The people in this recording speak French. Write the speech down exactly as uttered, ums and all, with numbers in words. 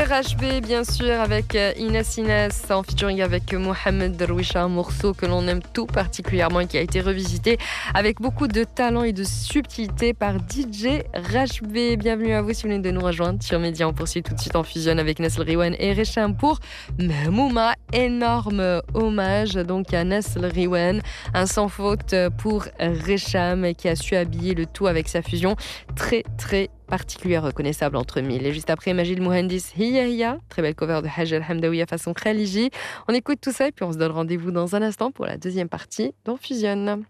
H B, bien sûr, avec euh, Inès Inès, en featuring avec Mohamed Darwisha, un morceau que l'on aime tout particulièrement et qui a été revisité avec beaucoup de talent et de subtilité par D J H B. Bienvenue à vous si vous venez de nous rejoindre sur Média. On poursuit tout de suite en fusion avec Nesl Riwan et Recham pour Mehmouma. Énorme hommage donc à Nesl Riwan, un sans faute pour Recham qui a su habiller le tout avec sa fusion très très particulière, reconnaissable entre mille. Et juste après, Majid Mouhandis, Hiya Hiya, très belle cover de Hajar Hamdawiya façon Khaliji. On écoute tout ça et puis on se donne rendez-vous dans un instant pour la deuxième partie dans Fusion.